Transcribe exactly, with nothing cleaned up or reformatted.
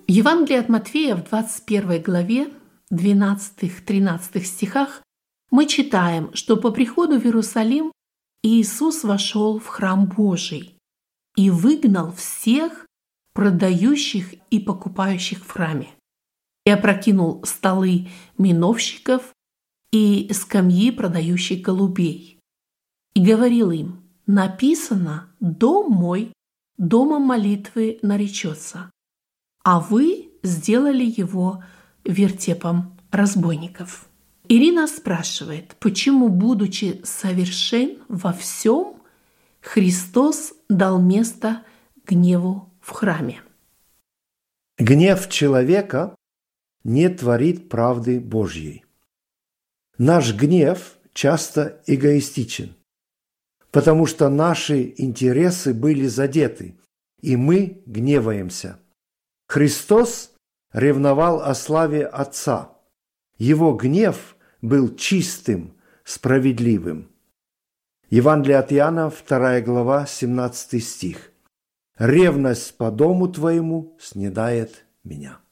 Евангелие от Матфея в двадцать первой главе, двенадцатых-тринадцатых стихах мы читаем, что по приходу в Иерусалим Иисус вошел в храм Божий и выгнал всех продающих и покупающих в храме, и опрокинул столы миновщиков и скамьи продающих голубей. И говорил им: написано, дом мой домом молитвы наречется, а вы сделали его вертепом разбойников. Ирина спрашивает, почему, будучи совершен во всем, Христос дал место гневу в храме. Гнев человека не творит правды Божьей. Наш гнев часто эгоистичен, потому что наши интересы были задеты, и мы гневаемся. Христос ревновал о славе Отца. Его гнев был чистым, справедливым. Евангелие от Иоанна, вторая глава, семнадцатый стих. «Ревность по дому твоему снедает меня».